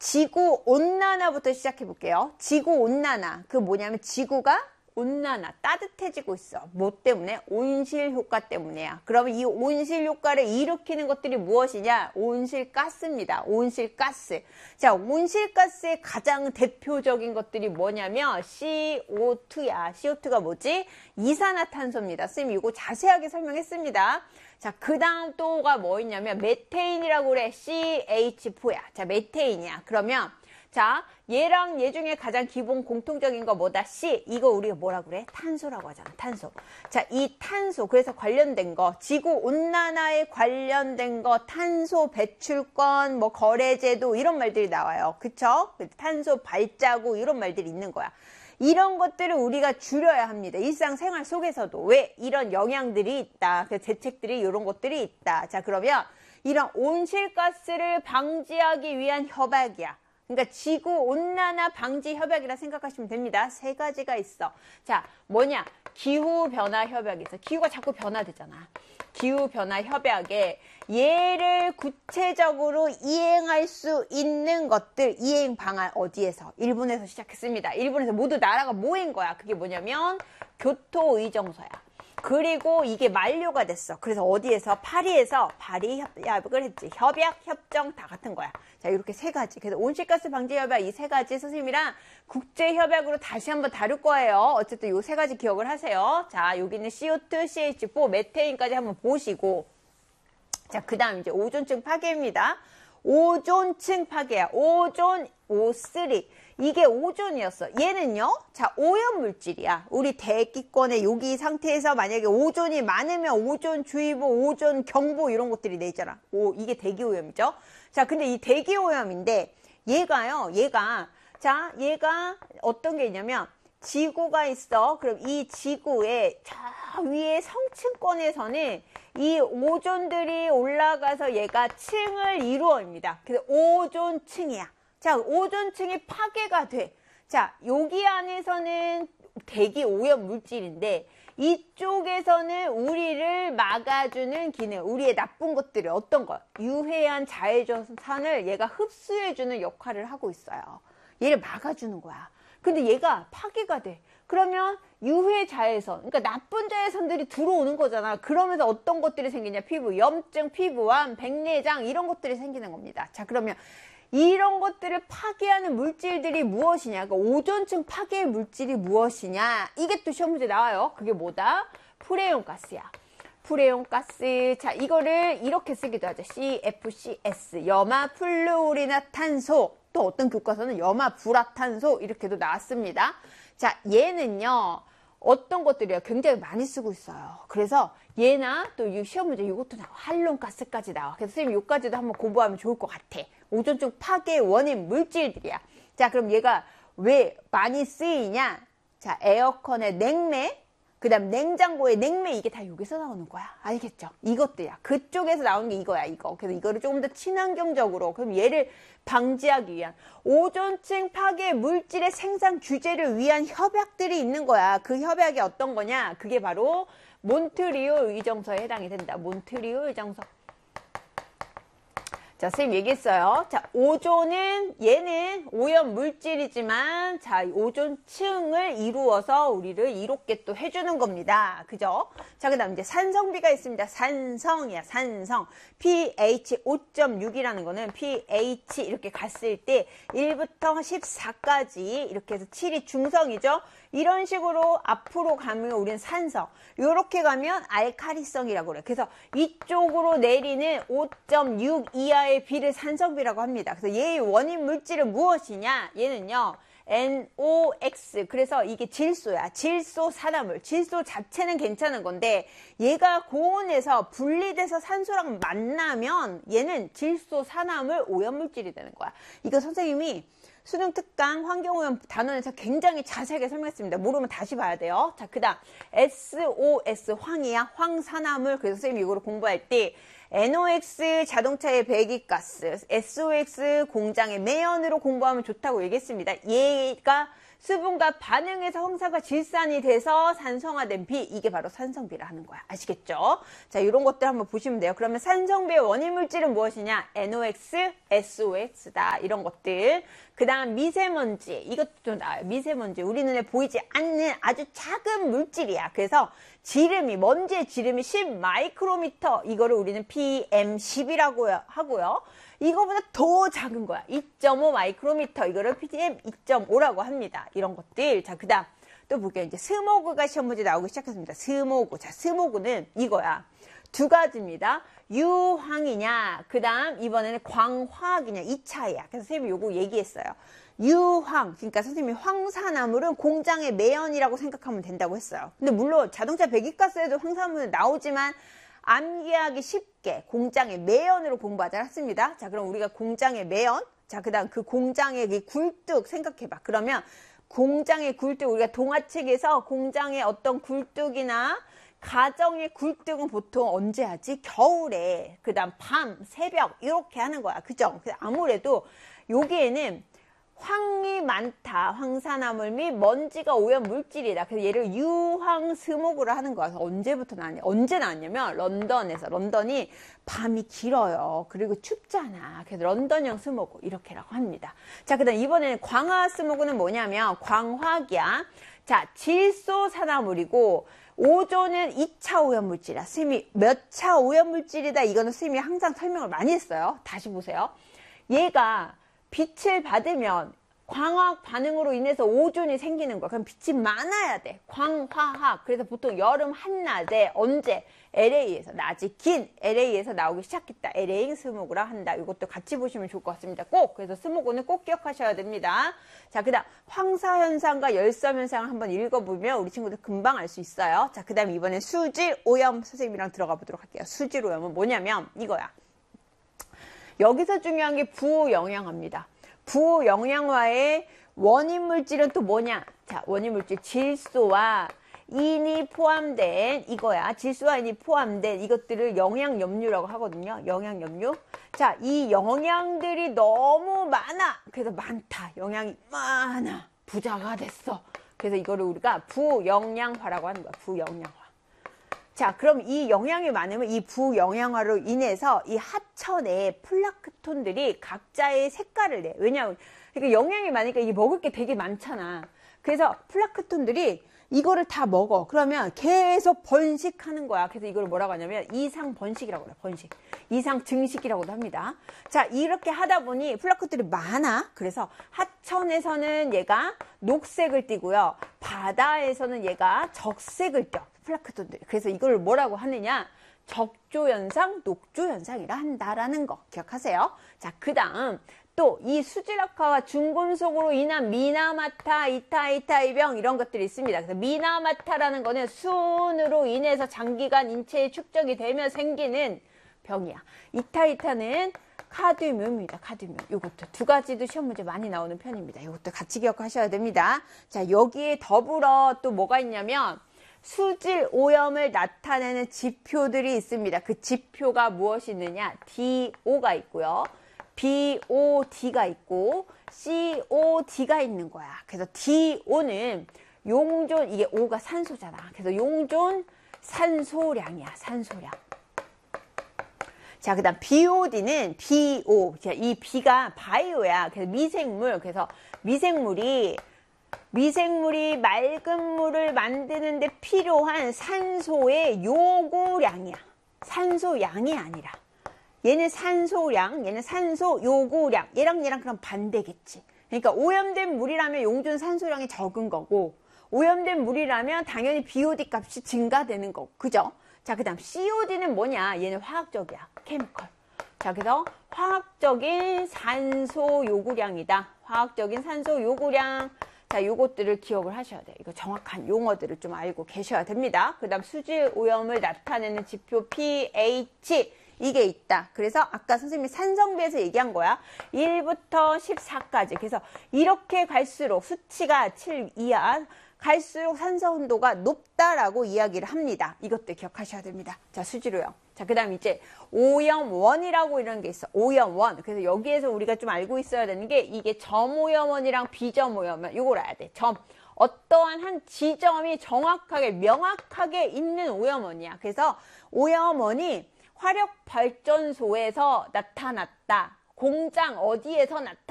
지구온난화부터 시작해 볼게요. 지구온난화. 그 뭐냐면 지구가 온난화, 따뜻해지고 있어. 뭐 때문에? 온실효과 때문이야. 그러면 이 온실효과를 일으키는 것들이 무엇이냐? 온실가스입니다. 온실가스. 자, 온실가스의 가장 대표적인 것들이 뭐냐면 CO2야. CO2가 뭐지? 이산화탄소입니다. 선생님 이거 자세하게 설명했습니다. 자, 그 다음 또가 뭐 있냐면 메테인이라고 그래. CH4야. 자, 메테인이야. 그러면 자, 얘랑 얘 중에 가장 기본 공통적인 거 뭐다? C. 이거 우리가 뭐라 그래? 탄소라고 하잖아. 탄소. 자, 이 탄소. 그래서 관련된 거. 지구온난화에 관련된 거. 탄소 배출권, 뭐 거래제도 이런 말들이 나와요. 그쵸? 탄소 발자국 이런 말들이 있는 거야. 이런 것들을 우리가 줄여야 합니다. 일상생활 속에서도. 왜? 이런 영향들이 있다. 그 대책들이 이런 것들이 있다. 자, 그러면 이런 온실가스를 방지하기 위한 협약이야. 그러니까 지구온난화 방지 협약이라 생각하시면 됩니다. 세 가지가 있어. 자, 뭐냐? 기후변화 협약이 있어. 기후가 자꾸 변화되잖아. 기후변화 협약에 얘를 구체적으로 이행할 수 있는 것들, 이행 방안 어디에서? 일본에서 시작했습니다. 일본에서 모두 나라가 모인 거야. 그게 뭐냐면 교토의정서야. 그리고 이게 만료가 됐어. 그래서 어디에서? 파리에서 파리 협약을 했지. 협약, 협정 다 같은 거야. 자, 이렇게 세 가지. 그래서 온실가스 방지 협약 이 세 가지 선생님이랑 국제 협약으로 다시 한번 다룰 거예요. 어쨌든 요 세 가지 기억을 하세요. 자, 여기는 CO2, CH4, 메테인까지 한번 보시고. 자, 그 다음 이제 오존층 파괴입니다. 오존층 파괴야. 오존 O3. 이게 오존이었어. 얘는요, 자, 오염물질이야. 우리 대기권의 여기 상태에서 만약에 오존이 많으면 오존주의보, 오존경보 이런 것들이 내 있잖아. 이게 대기오염이죠. 자, 근데 이 대기오염인데 얘가 얘가 어떤 게 있냐면 지구가 있어. 그럼 이 지구의 저 위에 성층권에서는 이 오존들이 올라가서 얘가 층을 이루어입니다. 그래서 오존층이야. 자, 오존층이 파괴가 돼. 자, 여기 안에서는 대기 오염 물질인데 이쪽에서는 우리를 막아주는 기능, 우리의 나쁜 것들을 어떤 거? 유해한 자외선을 얘가 흡수해주는 역할을 하고 있어요. 얘를 막아주는 거야. 근데 얘가 파괴가 돼. 그러면 유해 자외선, 그러니까 나쁜 자외선들이 들어오는 거잖아. 그러면서 어떤 것들이 생기냐? 피부 염증, 피부암, 백내장 이런 것들이 생기는 겁니다. 자, 그러면 이런 것들을 파괴하는 물질들이 무엇이냐? 그러니까 오존층 파괴 물질이 무엇이냐? 이게 또 시험 문제 나와요. 그게 뭐다? 프레온 가스야. 프레온 가스. 자, 이거를 이렇게 쓰기도 하죠. CFCS. 염화 플루오리나탄소. 또 어떤 교과서는 염화 불화탄소 이렇게도 나왔습니다. 자, 얘는요. 어떤 것들이요? 굉장히 많이 쓰고 있어요. 그래서 얘나 또 이 시험 문제 이것도 나와. 할론가스까지 나와. 그래서 선생님 요까지도 한번 공부하면 좋을 것 같아. 오존층 파괴 원인 물질들이야. 자, 그럼 얘가 왜 많이 쓰이냐? 자, 에어컨의 냉매, 그 다음 냉장고의 냉매, 이게 다 여기서 나오는 거야. 알겠죠? 이것들이야. 그쪽에서 나오는 게 이거야, 이거. 그래서 이거를 조금 더 친환경적으로, 그럼 얘를 방지하기 위한 오존층 파괴 물질의 생산 규제를 위한 협약들이 있는 거야. 그 협약이 어떤 거냐? 그게 바로 몬트리올 의정서에 해당이 된다. 몬트리올 의정서. 자, 선생님 얘기했어요. 자, 오존은 얘는 오염 물질이지만 자, 오존층을 이루어서 우리를 이롭게 또 해주는 겁니다. 그죠? 자, 그 다음 이제 산성비가 있습니다. 산성이야, 산성. pH 5.6이라는 거는 pH 이렇게 갔을 때 1부터 14까지 이렇게 해서 7이 중성이죠. 이런 식으로 앞으로 가면 우리는 산성, 이렇게 가면 알카리성이라고 그래요. 그래서 이쪽으로 내리는 5.6 이하의 비를 산성비라고 합니다. 그래서 얘의 원인 물질은 무엇이냐? 얘는요, NOx. 그래서 이게 질소야. 질소 산화물. 질소 자체는 괜찮은 건데 얘가 고온에서 분리돼서 산소랑 만나면 얘는 질소 산화물 오염물질이 되는 거야. 이거 선생님이 수능 특강 환경오염 단원에서 굉장히 자세하게 설명했습니다. 모르면 다시 봐야 돼요. 자, 그 다음 SOS 황이야. 황산화물. 그래서 선생님이 이거를 공부할 때 NOx 자동차의 배기가스, SOX 공장의 매연으로 공부하면 좋다고 얘기했습니다. 얘가 수분과 반응해서 황산과 질산이 돼서 산성화된 비, 이게 바로 산성비라 하는 거야. 아시겠죠? 자, 이런 것들 한번 보시면 돼요. 그러면 산성비의 원인 물질은 무엇이냐? NOx, SOx다. 이런 것들. 그 다음 미세먼지, 이것도 좀 나와요. 미세먼지, 우리 눈에 보이지 않는 아주 작은 물질이야. 그래서 지름이, 먼지의 지름이 10 마이크로미터, 이거를 우리는 PM10이라고 하고요. 이거보다 더 작은 거야. 2.5 마이크로미터, 이거를 PM2.5라고 합니다. 이런 것들. 자, 그 다음 또 볼게요. 이제 스모그가 시험 문제 나오기 시작했습니다. 스모그. 자, 스모그는 이거야. 두 가지입니다. 유황이냐, 그 다음 이번에는 광화학이냐, 이 차이야. 그래서 선생님이 요거 얘기했어요. 유황, 그러니까 선생님이 황산화물은 공장의 매연이라고 생각하면 된다고 했어요. 근데 물론 자동차 배기가스에도 황산화물은 나오지만 암기하기 쉽게 공장의 매연으로 공부하지 않았습니다. 자, 그럼 우리가 공장의 매연, 자, 그 다음 그 공장의 그 굴뚝 생각해봐. 그러면 공장의 굴뚝, 우리가 동화책에서 공장의 어떤 굴뚝이나 가정의 굴뚝은 보통 언제 하지? 겨울에, 그 다음 밤, 새벽 이렇게 하는 거야. 그죠? 아무래도 여기에는 황이 많다. 황산화물 및 먼지가 오염 물질이다. 그래서 얘를 유황스모그로 하는 거야. 언제부터 나왔냐? 언제 나왔냐면 런던에서. 런던이 밤이 길어요. 그리고 춥잖아. 그래서 런던형 스모그 이렇게라고 합니다. 자, 그 다음 이번에는 광화스모그는 뭐냐면 광화기야. 자, 질소산화물이고 오존은 2차 오염물질이야. 선생님이 몇 차 오염물질이다. 이거는 선생님이 항상 설명을 많이 했어요. 다시 보세요. 얘가 빛을 받으면 광학 반응으로 인해서 오존이 생기는 거야. 그럼 빛이 많아야 돼. 광화학. 그래서 보통 여름 한낮에 언제? LA에서, 낮이 긴 LA에서 나오기 시작했다. LA 스모그라 한다. 이것도 같이 보시면 좋을 것 같습니다. 꼭. 그래서 스모그는 꼭 기억하셔야 됩니다. 자, 그 다음 황사현상과 열섬현상을 한번 읽어보면 우리 친구들 금방 알 수 있어요. 자, 그 다음 이번엔 수질 오염 선생님이랑 들어가 보도록 할게요. 수질 오염은 뭐냐면 이거야. 여기서 중요한 게 부영양화입니다. 부영양화의 원인 물질은 또 뭐냐? 자, 원인 물질 질소와 인이 포함된 이거야. 질소와 인이 포함된 이것들을 영양염류라고 하거든요. 영양염류. 자, 이 영양들이 너무 많아. 그래서 많다. 영양이 많아. 부자가 됐어. 그래서 이거를 우리가 부영양화라고 하는 거야. 부영양화. 자, 그럼 이 영양이 많으면 이 부영양화로 인해서 이 하천의 플라크톤들이 각자의 색깔을 내. 왜냐하면 그러니까 영양이 많으니까 이게 먹을 게 되게 많잖아. 그래서 플라크톤들이 이거를 다 먹어. 그러면 계속 번식하는 거야. 그래서 이걸 뭐라고 하냐면 이상 번식이라고 해요. 번식. 이상 증식이라고도 합니다. 자, 이렇게 하다 보니 플라크톤들이 많아. 그래서 하천에서는 얘가 녹색을 띠고요. 바다에서는 얘가 적색을 띠어. 플라크톤들. 그래서 이걸 뭐라고 하느냐? 적조현상, 녹조현상이라 한다라는 거 기억하세요. 자, 그 다음 또 이 수질악화와 중금속으로 인한 미나마타, 이타이타이병 이런 것들이 있습니다. 그래서 미나마타라는 거는 수은으로 인해서 장기간 인체에 축적이 되면 생기는 병이야. 이타이타는 카드뮴입니다. 카드뮴. 이것도 두 가지도 시험 문제 많이 나오는 편입니다. 이것도 같이 기억하셔야 됩니다. 자, 여기에 더불어 또 뭐가 있냐면 수질 오염을 나타내는 지표들이 있습니다. 그 지표가 무엇이 있느냐? DO가 있고요. BOD가 있고 COD가 있는 거야. 그래서 DO는 용존, 이게 O가 산소잖아. 그래서 용존 산소량이야. 산소량. 자, 그 다음 BOD는 BO. 이 B가 바이오야. 그래서 미생물. 그래서 미생물이 맑은 물을 만드는데 필요한 산소의 요구량이야. 산소량이 아니라. 얘는 산소량, 얘는 산소 요구량. 얘랑 그럼 반대겠지. 그러니까 오염된 물이라면 용존 산소량이 적은 거고, 오염된 물이라면 당연히 BOD 값이 증가되는 거고. 그죠? 자, 그 다음 COD는 뭐냐? 얘는 화학적이야. 케미컬. 자, 그래서 화학적인 산소 요구량이다. 화학적인 산소 요구량. 자, 요것들을 기억을 하셔야 돼요. 이거 정확한 용어들을 좀 알고 계셔야 됩니다. 그 다음 수질 오염을 나타내는 지표 pH. 이게 있다. 그래서 아까 선생님이 산성비에서 얘기한 거야. 1부터 14까지. 그래서 이렇게 갈수록 수치가 7 이하 갈수록 산소 온도가 높다라고 이야기를 합니다. 이것도 기억하셔야 됩니다. 자, 수지로요. 자, 그 다음 이제 오염원이라고 이런 게 있어. 오염원. 그래서 여기에서 우리가 좀 알고 있어야 되는 게 이게 점오염원이랑 비점오염원. 이걸 알아야 돼. 점. 어떠한 한 지점이 정확하게 명확하게 있는 오염원이야. 그래서 오염원이 화력발전소에서 나타났다. 공장 어디에서 나타났다.